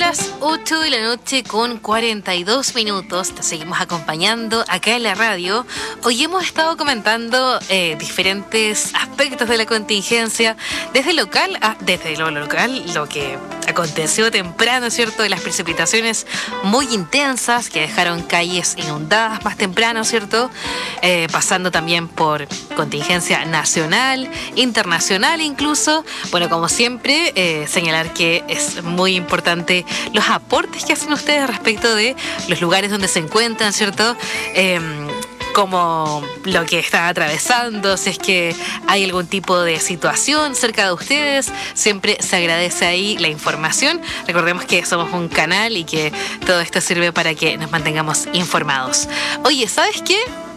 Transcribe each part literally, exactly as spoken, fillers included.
las ocho de la noche con cuarenta y dos minutos. Te seguimos acompañando acá en la radio. Hoy hemos estado comentando eh, diferentes aspectos de la contingencia, desde local a, desde lo local, lo que aconteció temprano, ¿cierto? De las precipitaciones muy intensas que dejaron calles inundadas más temprano, ¿cierto? Eh, pasando también por contingencia nacional, internacional incluso. Bueno, como siempre, eh, señalar que es muy importante los aportes que hacen ustedes respecto de los lugares donde se encuentran, ¿cierto? Eh, como lo que están atravesando, si es que hay algún tipo de situación cerca de ustedes, siempre se agradece ahí la información. Recordemos que somos un canal y que todo esto sirve para que nos mantengamos informados. Oye, ¿sabes qué?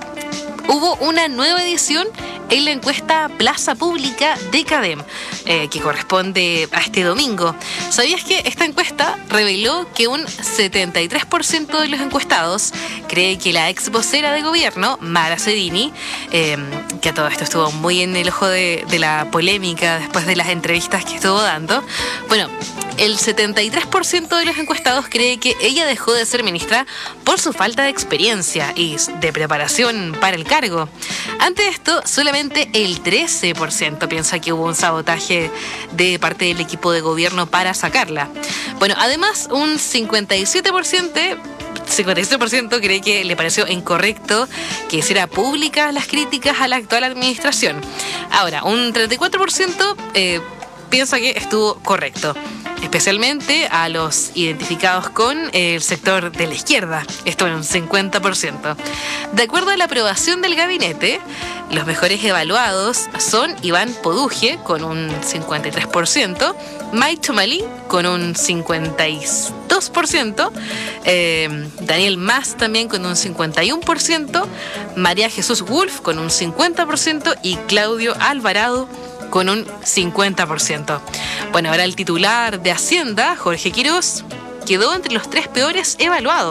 Hubo una nueva edición en la encuesta Plaza Pública de CADEM, eh, que corresponde a este domingo. ¿Sabías que esta encuesta reveló que un setenta y tres por ciento de los encuestados cree que la ex vocera de gobierno, Mara Sedini, eh, que a todo esto estuvo muy en el ojo de, de la polémica después de las entrevistas que estuvo dando, bueno, el setenta y tres por ciento de los encuestados cree que ella dejó de ser ministra por su falta de experiencia y de preparación para el cargo. Ante esto, solamente el trece por ciento piensa que hubo un sabotaje de parte del equipo de gobierno para sacarla. Bueno, además, un cincuenta y siete por ciento cincuenta y siete por ciento cree que le pareció incorrecto que hiciera públicas las críticas a la actual administración. Ahora, un treinta y cuatro por ciento eh, piensa que estuvo correcto, especialmente a los identificados con el sector de la izquierda, esto en un cincuenta por ciento. De acuerdo a la aprobación del gabinete, los mejores evaluados son Iván Poduje con un cincuenta y tres por ciento, Mike Chomalí con un cincuenta y dos por ciento, eh, Daniel Mas también con un cincuenta y uno por ciento, María Jesús Wolf con un cincuenta por ciento y Claudio Alvarado con un cincuenta por ciento. Bueno, ahora el titular de Hacienda, Jorge Quirós, quedó entre los tres peores evaluados.